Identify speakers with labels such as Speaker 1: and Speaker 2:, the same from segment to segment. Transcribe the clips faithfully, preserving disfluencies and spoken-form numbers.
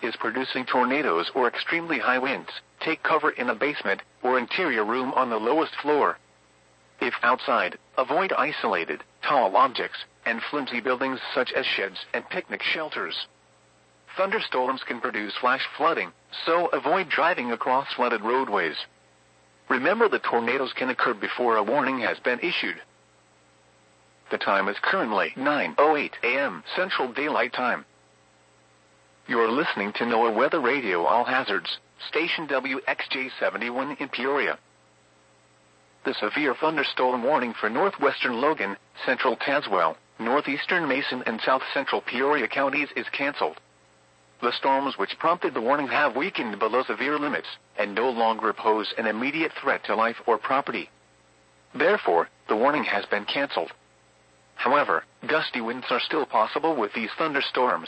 Speaker 1: is producing tornadoes or extremely high winds, take cover in a basement or interior room on the lowest floor. If outside, avoid isolated, tall objects, and flimsy buildings such as sheds and picnic shelters. Thunderstorms can produce flash flooding, so avoid driving across flooded roadways. Remember that tornadoes can occur before a warning has been issued. The time is currently nine oh eight a m Central Daylight Time. You're listening to NOAA Weather Radio All Hazards, station W X J seventy-one in Peoria. The severe thunderstorm warning for northwestern Logan, central Tazewell, northeastern Mason and south central Peoria counties is canceled. The storms which prompted the warning have weakened below severe limits and no longer pose an immediate threat to life or property. Therefore, the warning has been canceled. However, gusty winds are still possible with these thunderstorms.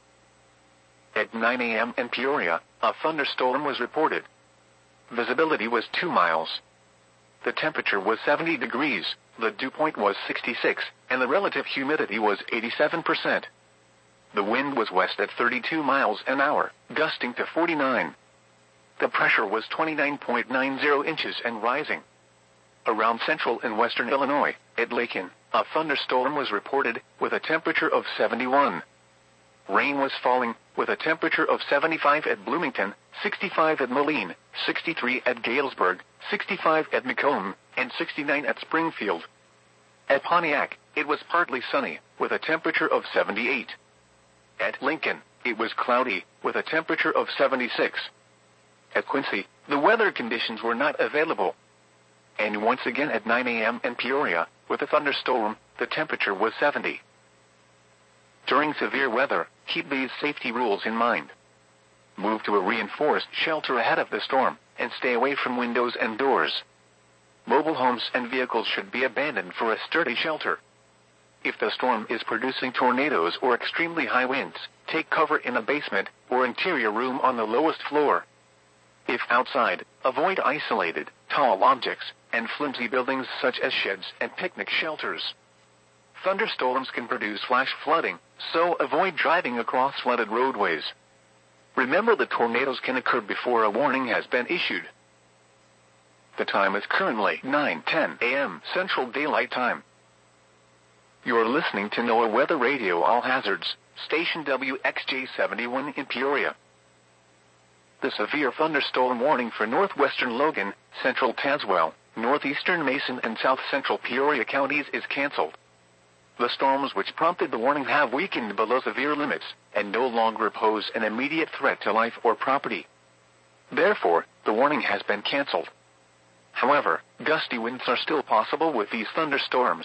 Speaker 1: At nine a m in Peoria, a thunderstorm was reported. Visibility was two miles. The temperature was seventy degrees, the dew point was sixty-six, and the relative humidity was eighty-seven percent. The wind was west at thirty-two miles an hour, gusting to forty-nine. The pressure was twenty-nine point nine zero inches and rising. Around central and western Illinois, at Lakin, a thunderstorm was reported with a temperature of seventy-one. Rain was falling with a temperature of seventy-five at Bloomington, sixty-five at Moline, sixty-three at Galesburg, sixty-five at Macomb, and sixty-nine at Springfield. At Pontiac, it was partly sunny with a temperature of seventy-eight. At Lincoln, it was cloudy with a temperature of seventy-six. At Quincy, the weather conditions were not available. And once again at nine a m in Peoria, with a thunderstorm, the temperature was seventy. During severe weather, keep these safety rules in mind. Move to a reinforced shelter ahead of the storm, and stay away from windows and doors. Mobile homes and vehicles should be abandoned for a sturdy shelter. If the storm is producing tornadoes or extremely high winds, take cover in a basement or interior room on the lowest floor. If outside, avoid isolated, tall objects, and flimsy buildings such as sheds and picnic shelters. Thunderstorms can produce flash flooding, so avoid driving across flooded roadways. Remember that tornadoes can occur before a warning has been issued. The time is currently nine ten a m Central Daylight Time. You're listening to NOAA Weather Radio All Hazards, station W X J seventy-one in Peoria. The severe thunderstorm warning for northwestern Logan, central Tazewell, northeastern Mason and south central Peoria counties is canceled. The storms which prompted the warning have weakened below severe limits and no longer pose an immediate threat to life or property. Therefore, the warning has been canceled. However, gusty winds are still possible with these thunderstorms.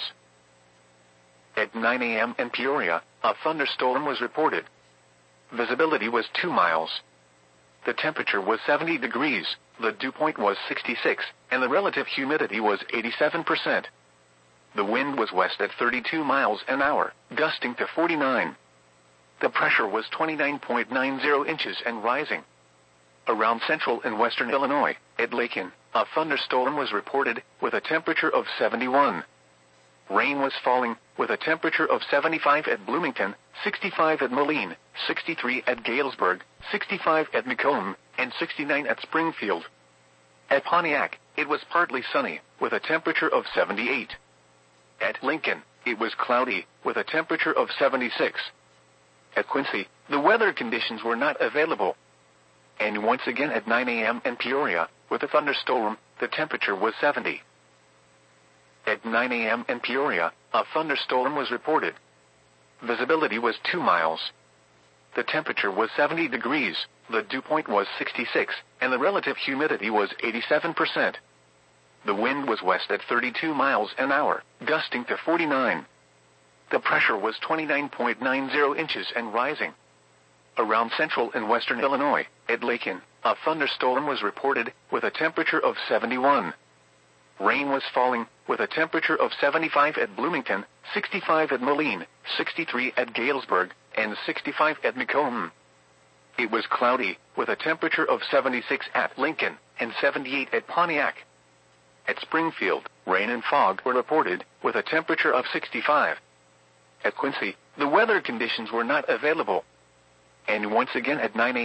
Speaker 1: At nine a m in Peoria, a thunderstorm was reported. Visibility was two miles. The temperature was seventy degrees, the dew point was sixty-six, and the relative humidity was eighty-seven percent. The wind was west at thirty-two miles an hour, gusting to forty-nine. The pressure was twenty-nine point nine zero inches and rising. Around central and western Illinois, at Lakin, a thunderstorm was reported with a temperature of seventy-one. Rain was falling with a temperature of seventy-five at Bloomington, sixty-five at Moline, sixty-three at Galesburg, sixty-five at Macomb, and sixty-nine at Springfield. At Pontiac, it was partly sunny with a temperature of seventy-eight. At Lincoln, it was cloudy with a temperature of seventy-six. At Quincy, the weather conditions were not available. And once again at nine a m in Peoria, with a thunderstorm, the temperature was seventy. At nine a m in Peoria, a thunderstorm was reported. Visibility was two miles. The temperature was seventy degrees, the dew point was sixty-six, and the relative humidity was eighty-seven percent. The wind was west at thirty-two miles an hour, gusting to forty-nine. The pressure was twenty-nine point nine zero inches and rising. Around central and western Illinois, at Lakin, a thunderstorm was reported with a temperature of seventy-one. Rain was falling with a temperature of seventy-five at Bloomington, sixty-five at Moline, sixty-three at Galesburg, and sixty-five at Macomb. It was cloudy with a temperature of seventy-six at Lincoln and seventy-eight at Pontiac. At Springfield, rain and fog were reported with a temperature of sixty-five. At Quincy, the weather conditions were not available. And once again at nine a m